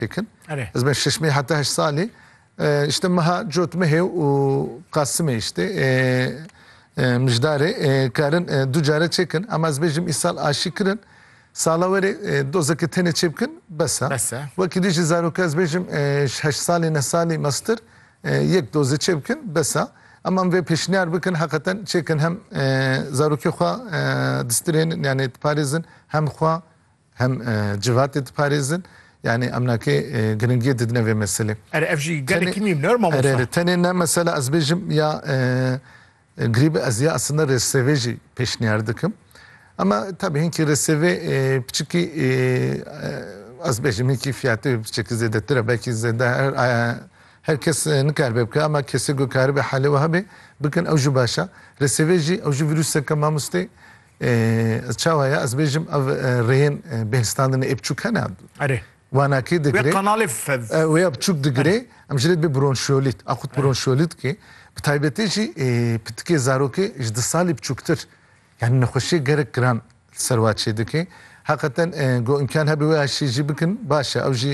çekin. Ez ben 6 hatta 8 salî işte meha cotme hev û Qasime işte mijdarê karin du care çekin ama ez bêjim îsal aşî kirin sala werê dozeke tenê çêbikin besa. Wekî dijî zaroka ez bêjim 8 salî 9 salî mestir yek doze çêbikin besa. Ama em vê pêşniyar bikin heqeten çêkin hem zarokê xwe distirên yani diparêzin hem xwe hem civatê diparêzin yani em nakê giringiyê didine vê meselê. Ev jî gelekî mîm normal tenê ne mesela ez bêjim ya grîbê ez ya aslında rêsevê jî pêşniyar dikim. Ama tabii hinkî rêsevê piçikî ez bêjim hinkî fiyatê piçikî zêdetir e belkî zêde herkes nikar beke ama kesê ku karî be halê we hebe bikin ew jî baş e. Rêsevê jî ew jî vîruseke mamostê çawa ye ez bêjim ev rêyên bêhnistanê êpçûk hene. Wanakê digire. Wê biçûk digire em jî lê bê bronşiyolît, axut bronşiyolît ki bi taybetê jî pitikê zarokê ji 2 salî biçûktir. Yani nexweşiyê gerek giran ser wan çêdike. Heqeten got imkan hebe wê aşî jî bikin baş e ew jî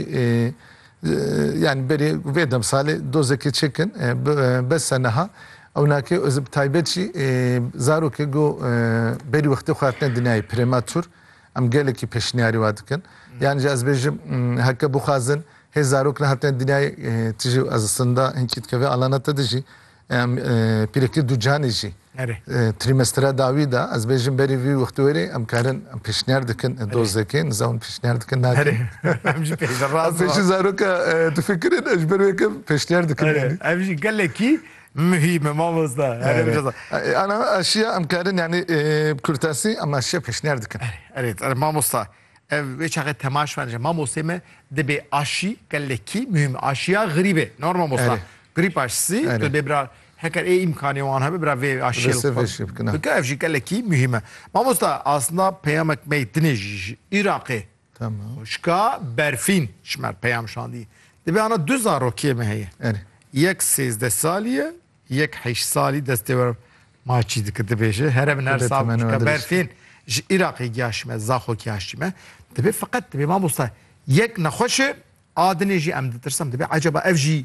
yani berê vê demsalê dozekê çekin besa neha ew nakê ez bi taybet jî zarokê got berî wextê xwe hatine dinyayê prêmatûr em gelekî pêşniyarî wa dikin. Yani ez bêjim heke bixwazin hê zarok ne hatine dinyayê tijî ez aslında hinkî dikeve alana te de jî pîrekî du canê jî trimestra dawî da ez bêjim berî vî wextê werê em karin em pêşniyar dikin dozekê nizam pêşniyar dikin nakin. Em jî pêşniyar pêşî zaroka difikirin ji ber wê pêşniyar dikin. Ev jî gelekî mühim mamosta. Ana aşiya em karin yani kurtasî em aşiya pêşniyar dikin. Evet mamosta. Ev vê çaxê temaş vence mamostê me dibe aşî gelekî mühim aşiya grîbê normal mamosta. Grîp aşısî dibe bira heker imkanı wan hebe bira vê aşî bike ev jî gelekî mühim e. Mamosta aslında peyamek me dinê jî Iraqê şka berfîn şmer peyam şandî. Dibe ana du zarokê me heye. Yek 13 salî ye yek 8 salî destê wer maçî dike dibêje here min her sal şka berfîn ji Iraqê giyaşime zaxo giyaşime dibe feqet dibe mamosta yek nexweşe adinê jî em ditirsem dibe acaba ev jî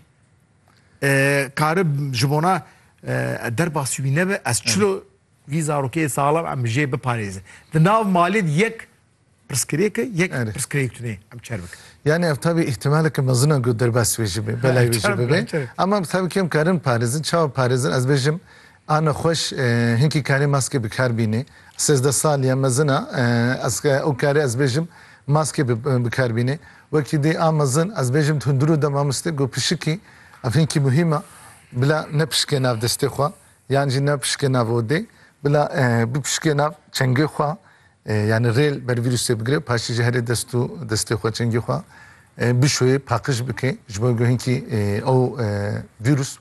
karib ji bona derbasî wî nebe ez çilo vî zarokê salam em jê biparêzin. Di nav malê yek pirsgirêke yek pirsgirêk tune em çer bikin. Yani ev tabii ihtimaleke mezina got derbasî wê jî be belay wê jî bibe ama tabii ki em karin parêzin çawa parêzin ez bêjim ana xweş hinkî karî maske bikar bîne 13 saliye mezina ez ew karî ez bêjim maske bikar bîne wekî dê a mezin ez bêjim hundirû de mamostê got pişikî ev hinkî mühim e bila ne pişikê nav destê xwe yan jî ne pişikê nav odê bila bi pişikê nav çengê xwe yani rêl ber vîrusê bigire paşî ji herê destê xwe çengê xwe bişoyê paqij bike ji bo hinkî ew vîrus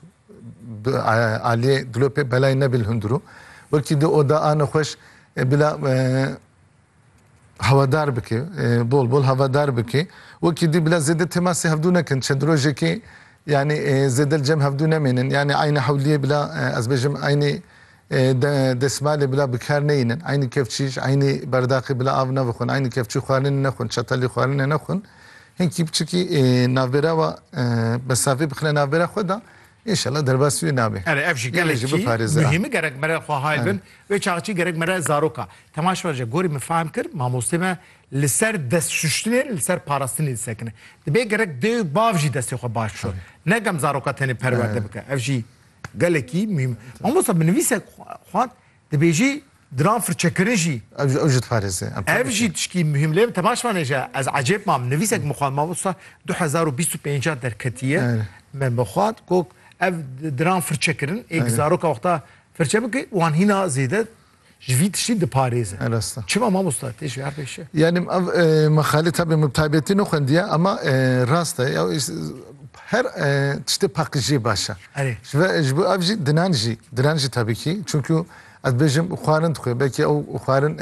aliyê dilopê belayê nebil hundirû wekî de o da ana xweş bila hevedar bike bol bol hevedar bike wekî dî bila zêde temasê hevdû nekin çend rojekê yani zêde cem hevdû nemênin yani aynı hewliyê bila ez bêjim aynı desmalê bila bikar neyînin aynı kevçî aynı berdaqê bila av nevixwin aynı kevçî xwarinê nexwin çetelî xwarinê nexwin hinkî piçikî navbera ve mesafê bixine navbera xwe da İnşallah derbasî wê nabe. Ev jî gelekî mühim gerek mere xwe hayl bin vê çaxçî gerek mere zaroka. Temaş verce gorî min fehm kir mamostê me li ser destşuştinê li ser parastinê disekine. Dibe gerek dê bav jî destê xwe baş şo. Ne gem zaroka tenê perwerde bike. Ev jî gelekî mühim. Mamosta bi nivîsek xwan dibe jî diran firçekirin jî. Ev jî diparêze. Ev jî tişkî mühim lê temaş vece ez acêb mam nivîsek min xwan mamosta 2025 derketiye min bixwat got ev diran firçekirin ek zaroka wexta firçe bike wan hîna zêde ji vî tiştî diparêze. Çima mamosta tê ji her pêşe? Yani ev mexalê tabii mutayibetî nexwendiye ama rast e her tiştê paqijî baş e. Ji bo ev jî dinan jî tabii ki çünkü ez bêjim xwarin dixwe belkî ew xwarin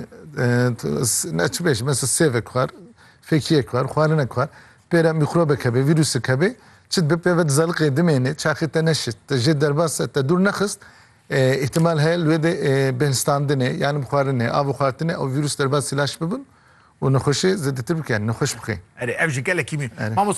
ne çi bêjim mesela sêvek xwar fêkiyek xwar xwarinek xwar pêra mîkrobek hebe vîrusek hebe çit bipê ve dizalqê dimêne çaxê te neşit te jê derbas te dûr nexist ihtimal heye wê de bêhnistandiné yani bixwarinê av xwarinê ew vîrus derbasî laş bibin و نخوشی زدتر بکن نخوش بخی اره اف جی gelekî mî. Ere. Mamos